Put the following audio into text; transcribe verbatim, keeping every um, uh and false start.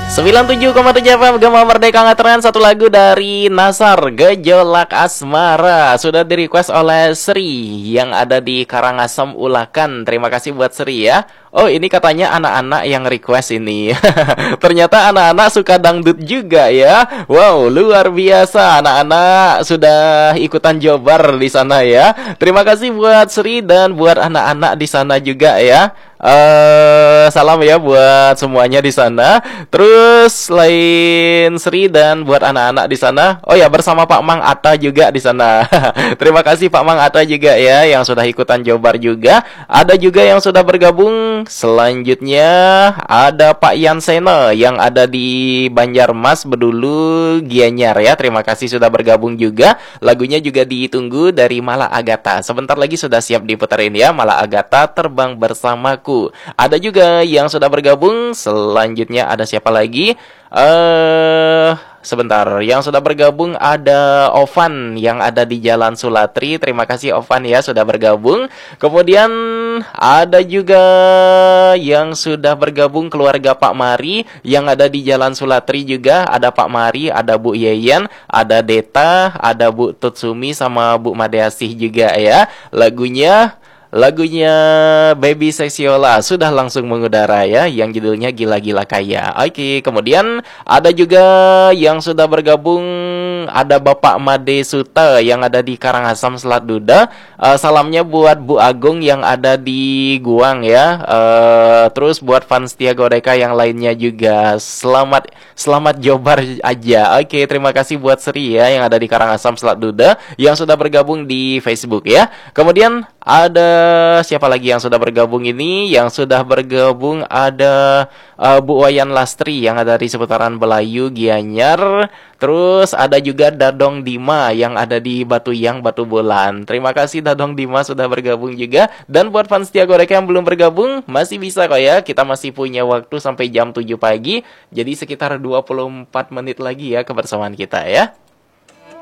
sembilan puluh tujuh koma tujuh F M Gema Merdeka Ngetren. Satu lagu dari Nasar, Gejolak Asmara. Sudah di request oleh Sri yang ada di Karangasem Ulakan. Terima kasih buat Sri ya. Oh, ini katanya anak-anak yang request ini. Ternyata anak-anak suka dangdut juga ya. Wow, luar biasa. Anak-anak sudah ikutan jobar di sana ya. Terima kasih buat Sri dan buat anak-anak di sana juga ya. Uh, salam ya buat semuanya di sana. Terus selain Sri dan buat anak-anak di sana, oh ya bersama Pak Mang Atta juga di sana. Terima kasih Pak Mang Atta juga ya yang sudah ikutan jobar juga. Ada juga yang sudah bergabung. Selanjutnya ada Pak Yansena yang ada di Banjarmas Bedulu Gianyar ya. Terima kasih sudah bergabung juga. Lagunya juga ditunggu dari Mala Agata. Sebentar lagi sudah siap diputerin ya. Mala Agata Terbang Bersamaku. Ada juga yang sudah bergabung. Selanjutnya ada siapa lagi? Eh, uh, sebentar. Yang sudah bergabung ada Ovan yang ada di Jalan Sulatri. Terima kasih Ovan ya sudah bergabung. Kemudian ada juga yang sudah bergabung keluarga Pak Mari yang ada di Jalan Sulatri juga. Ada Pak Mari, ada Bu Yeyen, ada Deta, ada Bu Tutsumi sama Bu Madeasih juga ya. Lagunya Lagunya Baby Sexiola sudah langsung mengudara ya, yang judulnya Gila-Gila Kaya. Oke, kemudian ada juga yang sudah bergabung, ada Bapak Made Suta yang ada di Karangasem Selat Duda. Uh, salamnya buat Bu Agung yang ada di Guang ya. Uh, terus buat fans Tia Godeka yang lainnya juga. Selamat selamat jobar aja. Oke, terima kasih buat Sri ya yang ada di Karangasem Selat Duda yang sudah bergabung di Facebook ya. Kemudian ada siapa lagi yang sudah bergabung ini? Yang sudah bergabung ada uh, Bu Wayan Lastri yang ada di seputaran Belayu, Gianyar. Terus ada juga Dadong Dima yang ada di Batuyang, Batu Bolan. Terima kasih Dadong Dima sudah bergabung juga. Dan buat fans Tia Goreka yang belum bergabung, masih bisa kok ya. Kita masih punya waktu sampai jam tujuh pagi. Jadi sekitar dua puluh empat menit lagi ya kebersamaan kita ya.